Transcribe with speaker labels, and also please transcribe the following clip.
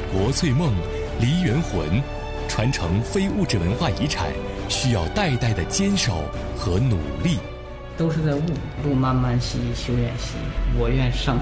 Speaker 1: 国粹梦、梨园魂，传承非物质文化遗产，需要代代的坚守和努力。
Speaker 2: 都是在悟，路漫漫兮修远兮，我愿上